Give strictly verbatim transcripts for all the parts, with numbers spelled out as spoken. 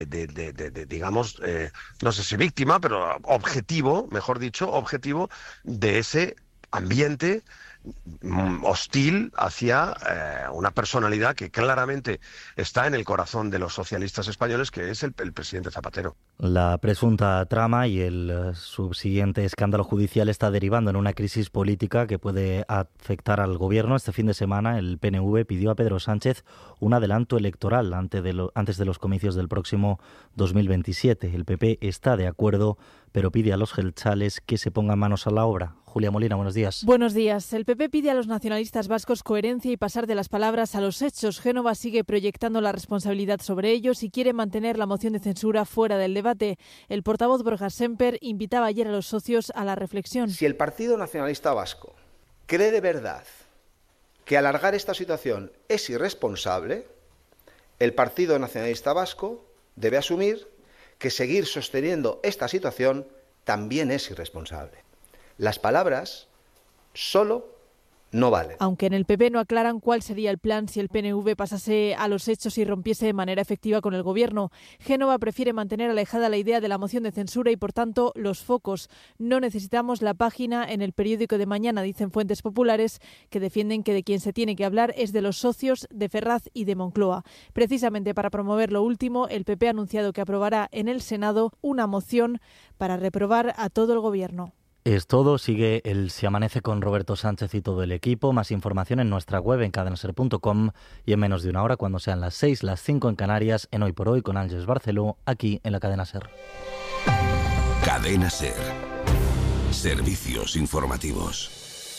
De, de, de, de, digamos, eh, no sé si víctima, pero objetivo, mejor dicho, objetivo de ese ambiente mm, hostil hacia eh, una personalidad que claramente está en el corazón de los socialistas españoles, que es el, el presidente Zapatero. La presunta trama y el uh, subsiguiente escándalo judicial está derivando en una crisis política que puede afectar al gobierno. Este fin de semana el P N V pidió a Pedro Sánchez un adelanto electoral antes de, lo, antes de los comicios del próximo dos mil veintisiete. El P P está de acuerdo, pero pide a los jeltzales que se pongan manos a la obra. Julia Molina, buenos días. Buenos días. El P P pide a los nacionalistas vascos coherencia y pasar de las palabras a los hechos. Génova sigue proyectando la responsabilidad sobre ellos y quiere mantener la moción de censura fuera del debate. El portavoz Borja Semper invitaba ayer a los socios a la reflexión. Si el Partido Nacionalista Vasco cree de verdad que alargar esta situación es irresponsable, el Partido Nacionalista Vasco debe asumir que seguir sosteniendo esta situación también es irresponsable. Las palabras solo no valen. Aunque en el P P no aclaran cuál sería el plan si el P N V pasase a los hechos y rompiese de manera efectiva con el gobierno. Génova prefiere mantener alejada la idea de la moción de censura y, por tanto, los focos. No necesitamos la página en el periódico de mañana, dicen fuentes populares, que defienden que de quien se tiene que hablar es de los socios de Ferraz y de Moncloa. Precisamente para promover lo último, el P P ha anunciado que aprobará en el Senado una moción para reprobar a todo el gobierno. Es todo. Sigue el Se Amanece con Roberto Sánchez y todo el equipo. Más información en nuestra web en cadena ser punto com y en menos de una hora, cuando sean las seis, las cinco en Canarias, en Hoy por Hoy con Ángeles Barceló, aquí en la Cadena Ser. Cadena Ser. Servicios informativos.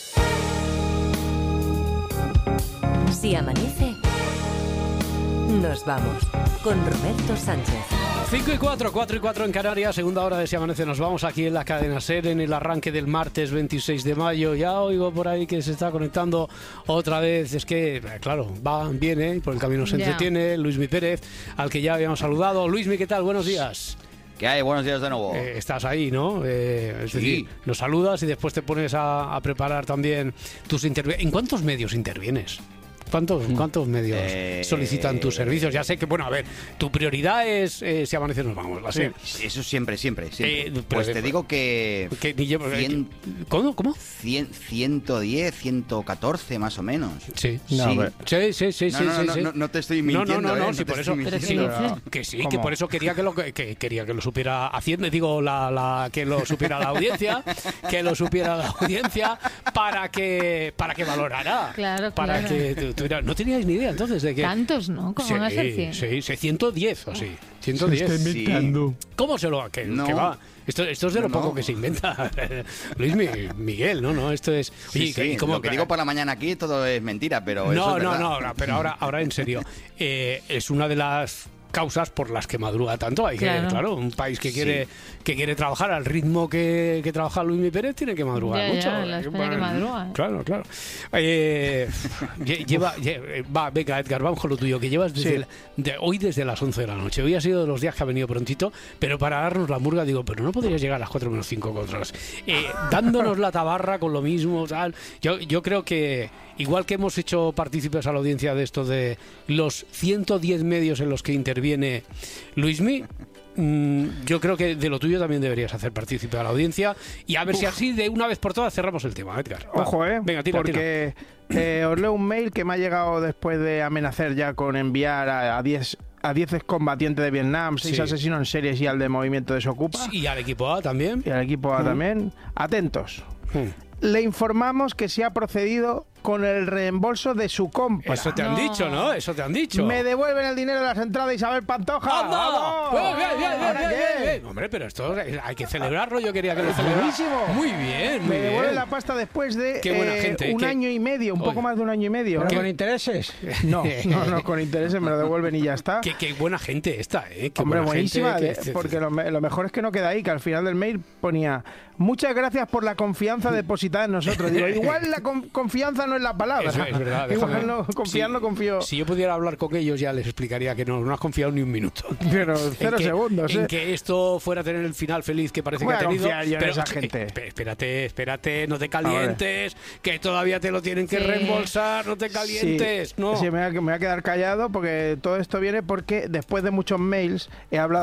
Si amanece, nos vamos con Roberto Sánchez. cinco y cuatro, cuatro y cuatro en Canarias, segunda hora de Si Amanece. Nos vamos aquí en la Cadena Ser en el arranque del martes veintiséis de mayo. Ya oigo por ahí que se está conectando otra vez. Es que, claro, va, viene, por el camino se entretiene. Luismi Pérez, al que ya habíamos saludado. Luismi, ¿qué tal? Buenos días. ¿Qué hay? Buenos días de nuevo. Eh, estás ahí, ¿no? Eh, es sí. decir, nos saludas y después te pones a, a preparar también tus intervenciones. ¿En cuántos medios intervienes? ¿Cuántos, ¿Cuántos medios eh, solicitan tus servicios? Ya sé que, bueno, a ver, tu prioridad es eh, Si Amanece nos vamos. ¿sí? Eso siempre, siempre. siempre. Eh, pues te digo que... que ni llevo, cien, ¿Cómo? ¿Cómo? cien, ciento diez, ciento catorce más o menos. Sí. No, sí, sí, sí, sí, no, no, sí, no, sí. No, no te estoy mintiendo. No, no, no, eh, no sí, por eso. Pero sí, que sí, ¿Cómo? Que por eso quería que lo que, quería que lo supiera Hacienda, digo, la, la, que lo supiera la audiencia, que lo supiera la audiencia para que para que valorara. Claro, para claro. que tu, tu, no teníais ni idea entonces de que tantos, ¿no? ¿Cómo sí, van a ser cien? Sí, sí, ciento diez o sí. ciento diez. Se está inventando. Sí. ¿Cómo se lo que, no. que va? Esto, esto es de lo no, poco no. que se inventa. Luis Miguel, no, no, esto es... Oye, sí, sí. ¿cómo? Lo que digo por la mañana aquí todo es mentira, pero no, eso es no, verdad. no, pero ahora, ahora en serio. Eh, es una de las causas por las que madruga tanto. Hay que, claro, claro un país que quiere sí. que quiere trabajar al ritmo que, que trabaja Luis Pérez tiene que madrugar ya, mucho. Ya, la España que madruga. Claro, claro. Eh, lleva, lleva, va, venga, Edgar, vamos con lo tuyo, que llevas desde sí. el, de, hoy desde las once de la noche. Hoy ha sido de los días que ha venido prontito, pero para darnos la murga, digo, pero no podrías llegar a las cuatro menos cinco con otras. Eh, dándonos la tabarra con lo mismo, tal. Yo, yo creo que igual que hemos hecho partícipes a la audiencia de esto de los ciento diez medios en los que interviene Luismi, mmm, yo creo que de lo tuyo también deberías hacer partícipe a la audiencia y a ver Uf. si así de una vez por todas cerramos el tema, Edgar. Va. Ojo, eh, venga, tira, porque eh, os leo un mail que me ha llegado después de amenazar ya con enviar a diez a diez excombatientes de Vietnam, seis sí. asesinos en series y al de Movimiento Desocupa. Sí, y al equipo A también. Y al equipo A mm. también. Atentos. Mm. Le informamos que se ha procedido con el reembolso de su compra. Eso te han no. dicho, ¿no? Eso te han dicho. Me devuelven el dinero de las entradas, Isabel Pantoja. ¡Vamos! Bien, bien, bien, bien, bien, bien, bien. Hombre, pero esto hay que celebrarlo. Yo quería que lo celebrase. Muy bien, muy Me bien. devuelven la pasta después de Qué buena eh, gente, un ¿Qué? año y medio, un Oye. poco más de un año y medio. ¿Pero con intereses? No, no, no, con intereses me lo devuelven y ya está. Qué, qué buena gente esta, ¿eh? Qué Hombre, buena buenísima, gente, que, porque lo, lo mejor es que no queda ahí, que al final del mail ponía: muchas gracias por la confianza depositada depositada en nosotros. Digo, igual la con- confianza no es la palabra. Eso es verdad. Igual déjame- no, confiar si, no confío. Si yo pudiera hablar con ellos ya les explicaría que no, no has confiado ni un minuto. Pero cero en que, segundos, En ¿eh? que esto fuera a tener el final feliz que parece Voy que ha a tenido. confiar yo en pero esa eh, gente. esp- espérate, espérate, no te calientes, que todavía te lo tienen que Sí. reembolsar, no te calientes. Sí, no. sí, me voy a- me voy a quedar callado porque todo esto viene porque después de muchos mails he hablado